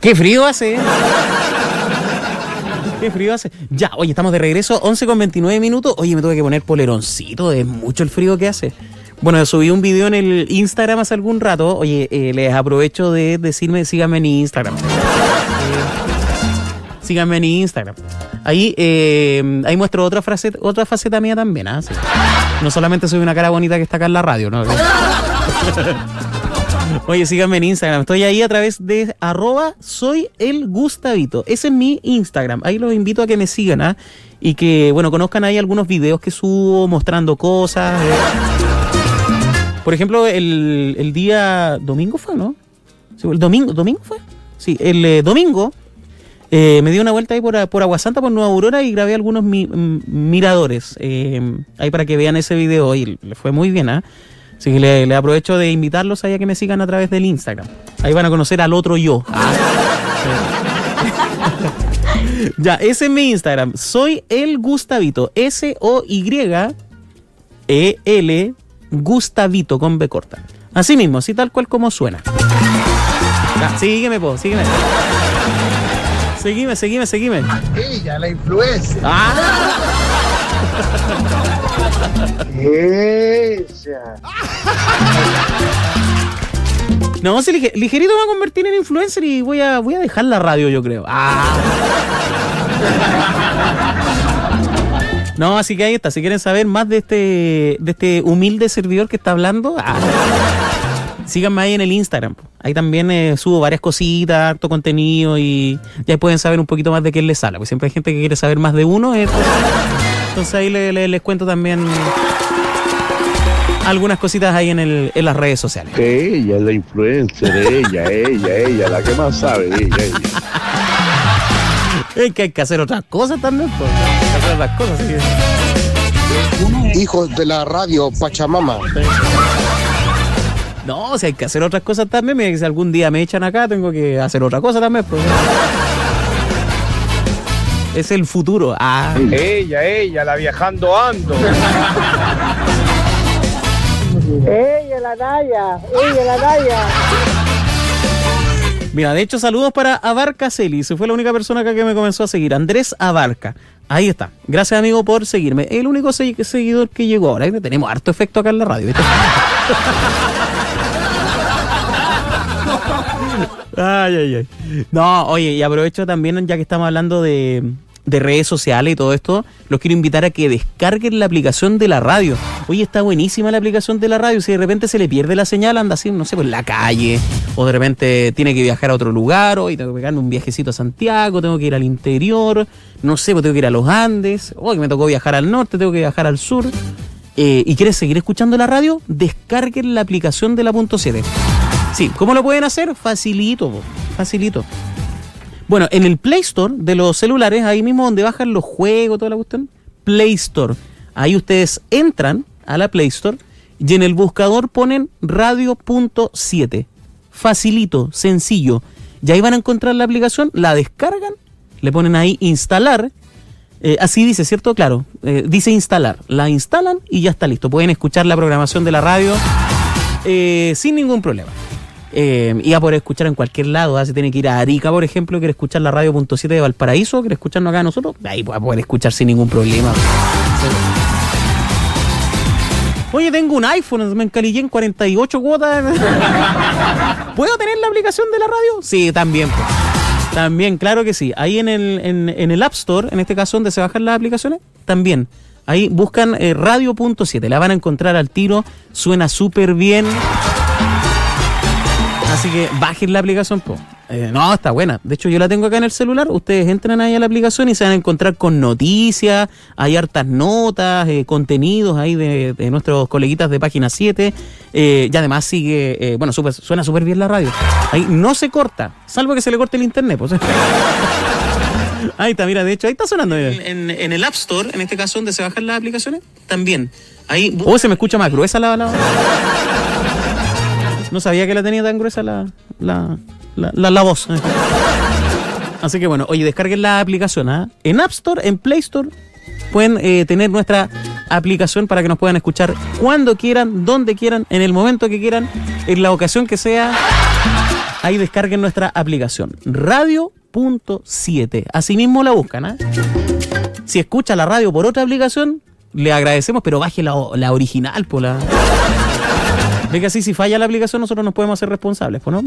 ¡Qué frío hace! ¡Qué frío hace! Ya, oye, estamos de regreso, 11:29. Oye, me tuve que poner poleroncito, es mucho el frío que hace. Bueno, subí un video en el Instagram hace algún rato. Oye, les aprovecho de decirme, síganme en Instagram. Síganme en Instagram. Ahí muestro otra faceta mía también, ¿ah? Sí. No solamente soy una cara bonita que está acá en la radio, ¿no? Oye, síganme en Instagram. Estoy ahí a través de @soyelgustavito. Ese es mi Instagram. Ahí los invito a que me sigan, ¿ah? Y que, bueno, conozcan ahí algunos videos que subo mostrando cosas. Por ejemplo, el día domingo fue, ¿no? Sí, el domingo fue. Sí, el domingo me di una vuelta ahí por Aguasanta, por Nueva Aurora, y grabé algunos miradores. Ahí para que vean ese video, y le fue muy bien, ¿ah? Así que le aprovecho de invitarlos ahí a que me sigan a través del Instagram. Ahí van a conocer al otro yo. Ya, ese es mi Instagram. Soy el Gustavito. SOYEL Gustavito con B corta. Así mismo, así tal cual como suena. Ya, sígueme. Seguime. Ella, la influencia. Ella. No, si ligerito me voy a convertir en influencer y voy a dejar la radio, yo creo. No, así que ahí está. Si quieren saber más de este humilde servidor que está hablando, síganme ahí en el Instagram. Ahí también subo varias cositas, harto contenido, y ya pueden saber un poquito más de qué les sale. Pues siempre hay gente que quiere saber más de uno. Entonces ahí les cuento también algunas cositas ahí en las redes sociales. Ella es la influencer, ella, la que más sabe, ella. Es que hay que hacer otras cosas también, pues. Hay que hacer otras cosas, sí. Hijos de la radio Pachamama. No, si hay que hacer otras cosas también. Mira, que si algún día me echan acá, tengo que hacer otra cosa también, pues. Es el futuro. Ella, la viajando ando. Ella la Daya. Mira, de hecho, saludos para Abarca Celis. Fue la única persona acá que me comenzó a seguir. Andrés Abarca. Ahí está. Gracias, amigo, por seguirme. El único seguidor que llegó ahora. Tenemos harto efecto acá en la radio, ¿viste? Ay. No, oye, y aprovecho también, ya que estamos hablando de redes sociales y todo esto, los quiero invitar a que descarguen la aplicación de la radio. Oye, está buenísima la aplicación de la radio. Si de repente se le pierde la señal, anda así, no sé, por la calle, o de repente tiene que viajar a otro lugar, hoy tengo que pegarme un viajecito a Santiago, tengo que ir al interior, no sé, pues tengo que ir a los Andes, hoy me tocó viajar al norte, tengo que viajar al sur, y quieres seguir escuchando la radio, descarguen la aplicación de la .7. Sí, ¿cómo lo pueden hacer? Facilito. Bueno, en el Play Store de los celulares, ahí mismo donde bajan los juegos, toda la cuestión, Play Store. Ahí ustedes entran a la Play Store y en el buscador ponen radio.7. Facilito, sencillo. Y ahí van a encontrar la aplicación, la descargan, le ponen ahí instalar. Así dice, ¿cierto? Claro, dice instalar. La instalan y ya está listo. Pueden escuchar la programación de la radio sin ningún problema. Y a poder escuchar en cualquier lado. Si tiene que ir a Arica, por ejemplo, quiere escuchar la radio.7 de Valparaíso, quiere escucharnos acá a nosotros, ahí va a poder escuchar sin ningún problema. Oye, tengo un iPhone, me encalillé en 48 cuotas. ¿Puedo tener la aplicación de la radio? Sí, también. También, claro que sí. Ahí en el App Store, en este caso donde se bajan las aplicaciones, también. Ahí buscan radio.7, la van a encontrar al tiro, suena súper bien. Así que bajen la aplicación, po. No, está buena. De hecho, yo la tengo acá en el celular. Ustedes entran ahí a la aplicación y se van a encontrar con noticias, hay hartas notas, contenidos ahí de nuestros coleguitas de Página 7. Y además sigue, suena súper bien la radio. Ahí no se corta, salvo que se le corte el internet, pues. Ahí está, mira, de hecho, ahí está sonando. En el App Store, en este caso, donde se bajan las aplicaciones, también. Ahí. Se me escucha más gruesa la... No sabía que la tenía tan gruesa la voz. Así que bueno, oye, descarguen la aplicación, ¿eh? En App Store, en Play Store, pueden tener nuestra aplicación para que nos puedan escuchar cuando quieran, donde quieran, en el momento que quieran, en la ocasión que sea. ahí descarguen nuestra aplicación. Radio.7. Así mismo la buscan, ¿eh? Si escucha la radio por otra aplicación, le agradecemos, pero baje la original, po, la... Ve que así si falla la aplicación nosotros nos podemos hacer responsables, ¿no?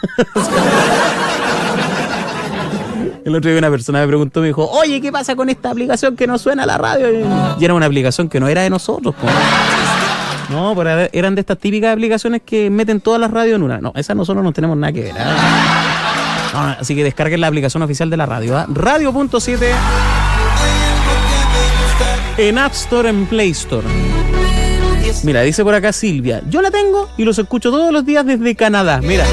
El otro día una persona me preguntó, me dijo, oye, ¿qué pasa con esta aplicación que no suena la radio? Y era una aplicación que no era de nosotros, po. No, pero eran de estas típicas aplicaciones que meten todas las radios en una. No, esas nosotros no tenemos nada que ver, ¿eh? No, así que descarguen la aplicación oficial de la radio, ¿eh? Radio.7 en App Store, en Play Store. Mira, dice por acá Silvia, yo la tengo y los escucho todos los días desde Canadá. Mira.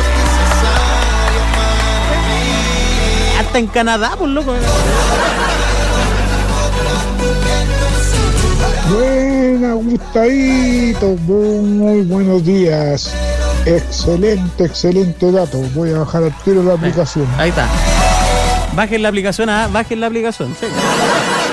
Hasta en Canadá, por loco. Buena, Gustavito, muy buenos días. Excelente dato. Voy a bajar al tiro la aplicación. Ahí está. Bajen la aplicación, bajen la aplicación. Sí.